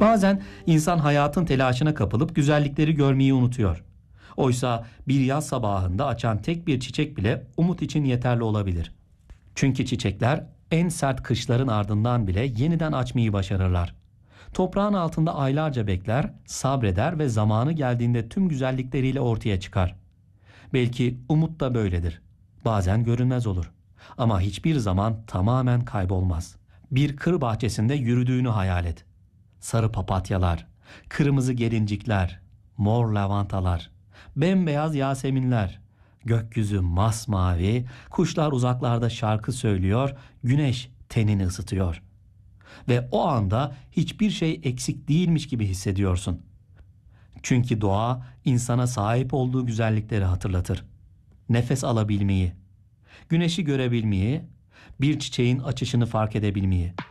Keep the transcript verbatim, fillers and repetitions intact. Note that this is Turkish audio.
Bazen insan hayatın telaşına kapılıp güzellikleri görmeyi unutuyor. Oysa bir yaz sabahında açan tek bir çiçek bile umut için yeterli olabilir. Çünkü çiçekler en sert kışların ardından bile yeniden açmayı başarırlar. Toprağın altında aylarca bekler, sabreder ve zamanı geldiğinde tüm güzellikleriyle ortaya çıkar. Belki umut da böyledir. Bazen görünmez olur. Ama hiçbir zaman tamamen kaybolmaz. Bir kır bahçesinde yürüdüğünü hayal et. Sarı papatyalar, kırmızı gelincikler, mor lavantalar, bembeyaz yaseminler, gökyüzü masmavi, kuşlar uzaklarda şarkı söylüyor, güneş tenini ısıtıyor. Ve o anda hiçbir şey eksik değilmiş gibi hissediyorsun. Çünkü doğa insana sahip olduğu güzellikleri hatırlatır. Nefes alabilmeyi, güneşi görebilmeyi, bir çiçeğin açışını fark edebilmeyi.